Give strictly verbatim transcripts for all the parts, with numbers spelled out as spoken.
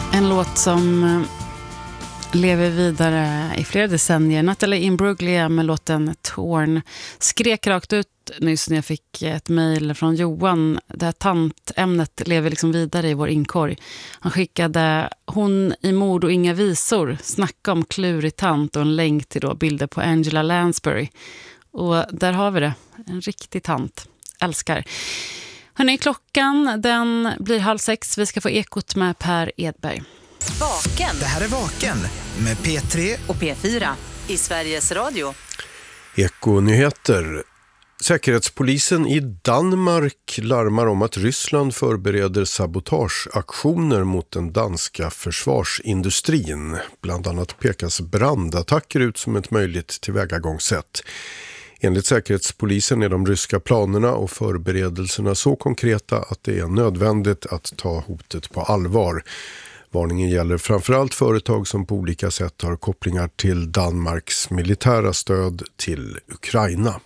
En låt som lever vidare i flera decennier. Natalie Imbruglia med låten Torn skrek rakt ut nyss när jag fick ett mejl från Johan. Det här tantämnet lever liksom vidare i vår inkorg. Han skickade hon i mord och inga visor. Snacka om klurig tant och en länk till då bilder på Angela Lansbury. Och där har vi det. En riktig tant. Älskar. Hörrni, klockan den blir halv sex. Vi ska få ekot med Per Edberg. Vaken. Det här är Vaken med P tre Och P fyra i Sveriges Radio. Ekonyheter. Säkerhetspolisen i Danmark larmar om att Ryssland förbereder sabotageaktioner mot den danska försvarsindustrin. Bland annat pekas brandattacker ut som ett möjligt tillvägagångssätt. Enligt Säkerhetspolisen är de ryska planerna och förberedelserna så konkreta att det är nödvändigt att ta hotet på allvar. Varningen gäller framförallt företag som på olika sätt har kopplingar till Danmarks militära stöd till Ukraina.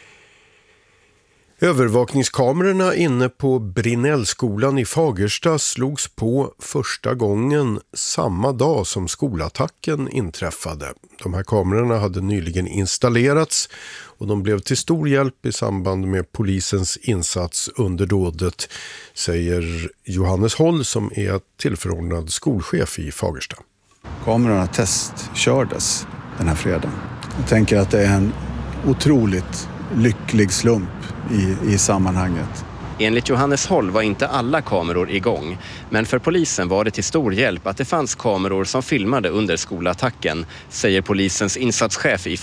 Övervakningskamerorna inne på Brinnellskolan i Fagersta slogs på första gången samma dag som skolattacken inträffade. De här kamerorna hade nyligen installerats och de blev till stor hjälp i samband med polisens insats under dådet, säger Johannes Holl som är tillförordnad skolchef i Fagersta. Kamerorna testkördes den här fredagen. Jag tänker att det är en otroligt lycklig slump i, i sammanhanget. Enligt Johannes Holl var inte alla kameror igång, men för polisen var det till stor hjälp att det fanns kameror som filmade under skolattacken, säger polisens insatschef i